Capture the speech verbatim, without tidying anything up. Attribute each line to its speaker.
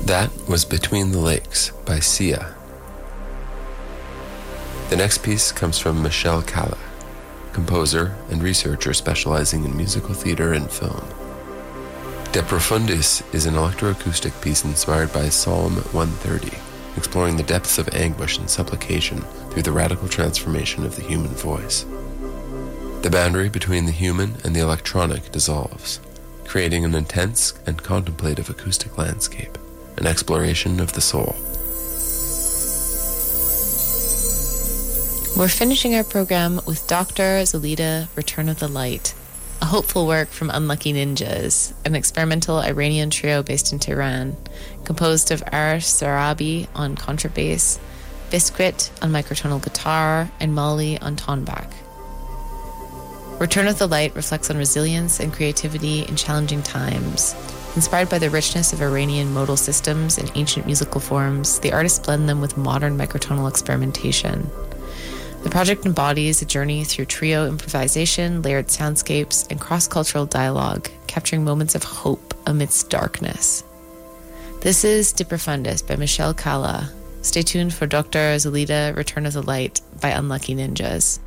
Speaker 1: That was Between the Lakes by Sia. The next piece comes from Michelle Calla, composer and researcher specializing in musical theater and film. De Profundis is an electroacoustic piece inspired by Psalm one thirty, exploring the depths of anguish and supplication through the radical transformation of the human voice. The boundary between the human and the electronic dissolves, creating an intense and contemplative acoustic landscape, an exploration of the soul.
Speaker 2: We're finishing our program with Doctor Zolida, Return of the Light, a hopeful work from Unlucky Ninjas, an experimental Iranian trio based in Tehran, composed of Arish Sarabi on contrabass, Biscuit on microtonal guitar, and Mali on tonebak. Return of the Light reflects on resilience and creativity in challenging times. Inspired by the richness of Iranian modal systems and ancient musical forms, the artists blend them with modern microtonal experimentation. The project embodies a journey through trio improvisation, layered soundscapes, and cross-cultural dialogue, capturing moments of hope amidst darkness. This is De Profundis by Michelle Calla. Stay tuned for Doctor Zolida, Return of the Light by Unlucky Ninjas.